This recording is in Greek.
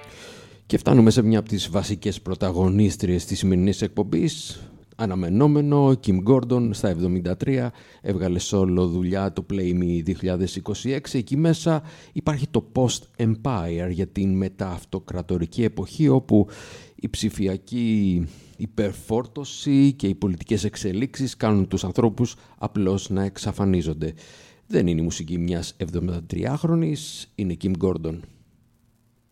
Και φτάνουμε σε μια από τις βασικές πρωταγωνίστριες της σημερινής εκπομπής. Αναμενόμενο, Kim Gordon στα 73, έβγαλε solo δουλειά το Play Me 2026. Εκεί μέσα υπάρχει το Post-Empire για την μετααυτοκρατορική εποχή, όπου η ψηφιακή υπερφόρτωση και οι πολιτικές εξελίξεις κάνουν τους ανθρώπους απλώς να εξαφανίζονται. Δεν είναι η μουσική μιας 73χρονης, είναι Kim Gordon.